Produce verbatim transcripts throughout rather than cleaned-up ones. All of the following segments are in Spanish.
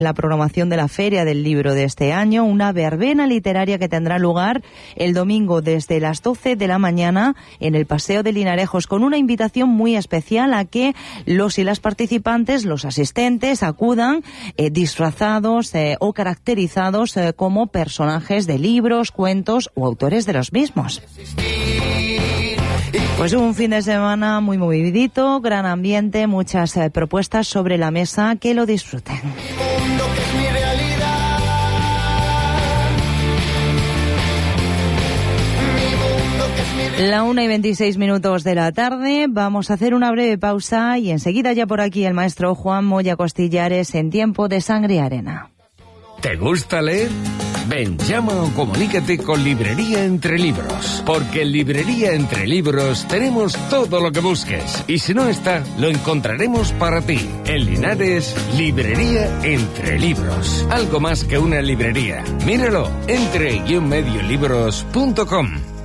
La programación de la Feria del Libro de este año, una verbena literaria que tendrá lugar el domingo desde las doce de la mañana en el Paseo de Linarejos, con una invitación muy especial a que los y las participantes, los asistentes, acudan eh, disfrazados eh, o caracterizados eh, como personajes de libros, cuentos o autores de los mismos. Pues un fin de semana muy movidito, gran ambiente, muchas eh, propuestas sobre la mesa, que lo disfruten. La una y veintiséis minutos de la tarde, vamos a hacer una breve pausa y enseguida ya por aquí el maestro Juan Moya Costillares en Tiempo de Sangre y Arena. ¿Te gusta leer? Ven, llama o comunícate con Librería Entre Libros, porque en Librería Entre Libros tenemos todo lo que busques, y si no está, lo encontraremos para ti. En Linares, Librería Entre Libros, algo más que una librería. Míralo, entre guion medio libros punto com.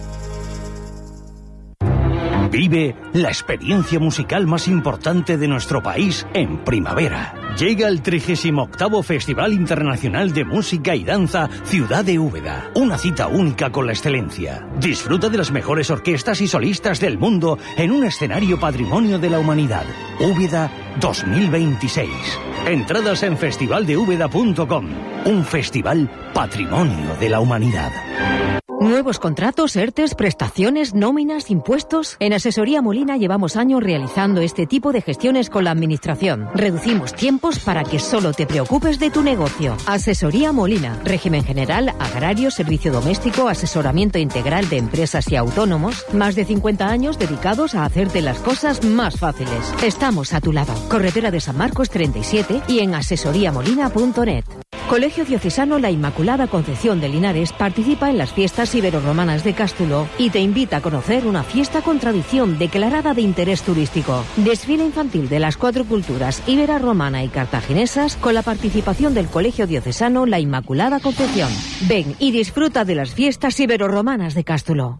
Vive la experiencia musical más importante de nuestro país en primavera. Llega el trigésimo octavo Festival Internacional de Música y Danza Ciudad de Úbeda. Una cita única con la excelencia. Disfruta de las mejores orquestas y solistas del mundo en un escenario patrimonio de la humanidad. Úbeda dos mil veintiséis. Entradas en festival de úbeda punto com. Un festival patrimonio de la humanidad. Nuevos contratos, ERTES, prestaciones, nóminas, impuestos. En Asesoría Molina llevamos años realizando este tipo de gestiones con la Administración. Reducimos tiempos para que solo te preocupes de tu negocio. Asesoría Molina. Régimen general, agrario, servicio doméstico, asesoramiento integral de empresas y autónomos. Más de cincuenta años dedicados a hacerte las cosas más fáciles. Estamos a tu lado. Carretera de San Marcos treinta y siete y en asesoría molina punto net. Colegio Diocesano La Inmaculada Concepción de Linares participa en las fiestas ibero-romanas de Cástulo y te invita a conocer una fiesta con tradición declarada de interés turístico. Desfile infantil de las cuatro culturas ibera, romana y cartaginesas con la participación del Colegio Diocesano La Inmaculada Concepción. Ven y disfruta de las fiestas ibero-romanas de Cástulo.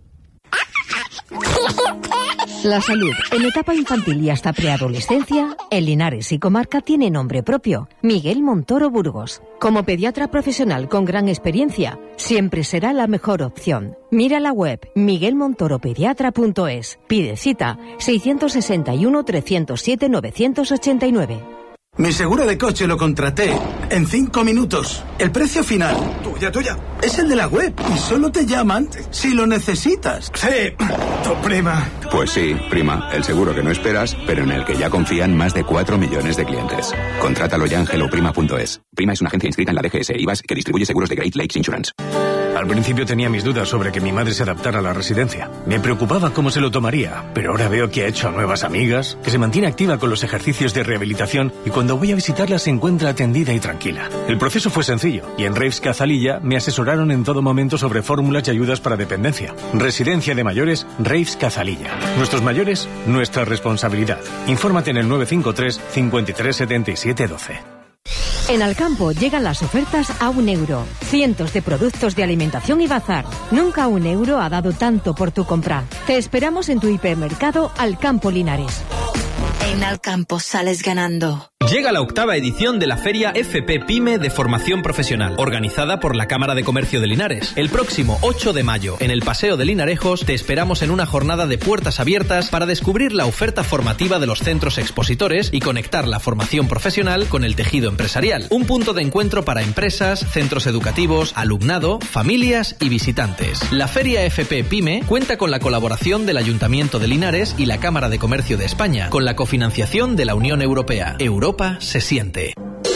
La salud en etapa infantil y hasta preadolescencia, en Linares y comarca tiene nombre propio, Miguel Montoro Burgos. Como pediatra profesional con gran experiencia, siempre será la mejor opción. Mira la web miguel montoro pediatra punto es. Pide cita seiscientos sesenta y uno, trescientos siete, novecientos ochenta y nueve. Mi seguro de coche lo contraté en cinco minutos. El precio final, tuya, tuya, es el de la web y solo te llaman si lo necesitas. Sí, tu prima. Pues sí, prima, el seguro que no esperas, pero en el que ya confían más de cuatro millones de clientes. Contrátalo ya en hello prima punto es. Prima es una agencia inscrita en la D G S I V A S que distribuye seguros de Great Lakes Insurance. Al principio tenía mis dudas sobre que mi madre se adaptara a la residencia. Me preocupaba cómo se lo tomaría, pero ahora veo que ha hecho nuevas amigas, que se mantiene activa con los ejercicios de rehabilitación y cuando voy a visitarla se encuentra atendida y tranquila. El proceso fue sencillo y en Reifs Cazalilla me asesoraron en todo momento sobre fórmulas y ayudas para dependencia. Residencia de mayores Reifs Cazalilla. Nuestros mayores, nuestra responsabilidad. Infórmate en el nueve cinco tres, cincuenta y tres, setenta y siete, doce. En Alcampo llegan las ofertas a un euro. Cientos de productos de alimentación y bazar. Nunca un euro ha dado tanto por tu compra. Te esperamos en tu hipermercado Alcampo Linares. En Alcampo sales ganando. Llega la octava edición de la Feria F P PYME de Formación Profesional, organizada por la Cámara de Comercio de Linares. El próximo ocho de mayo, en el Paseo de Linarejos, te esperamos en una jornada de puertas abiertas para descubrir la oferta formativa de los centros expositores y conectar la formación profesional con el tejido empresarial. Un punto de encuentro para empresas, centros educativos, alumnado, familias y visitantes. La Feria F P PYME cuenta con la colaboración del Ayuntamiento de Linares y la Cámara de Comercio de España, con la cofinanciación de la Unión Europea. Europa se siente.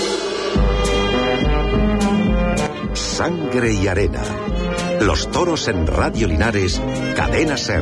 Sangre y arena. Los toros en Radio Linares, Cadena Ser.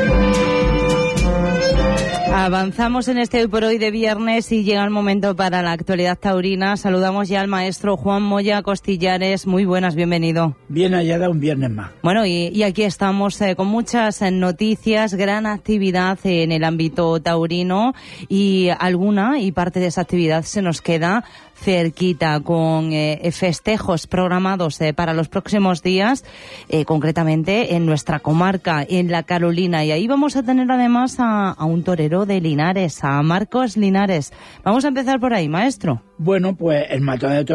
Avanzamos en este Hoy por Hoy de viernes y llega el momento para la actualidad taurina. Saludamos ya al maestro Juan Moya Costillares. Muy buenas, bienvenido. Bien hallada un viernes más. Bueno, y, y aquí estamos eh, con muchas eh, noticias, gran actividad en el ámbito taurino y alguna y parte de esa actividad se nos queda cerquita, con eh, festejos programados eh, para los próximos días, eh, concretamente en nuestra comarca, en la Carolina. Y ahí vamos a tener además a, a un torero de Linares, a Marcos Linares. Vamos a empezar por ahí, maestro. Bueno, pues el matador de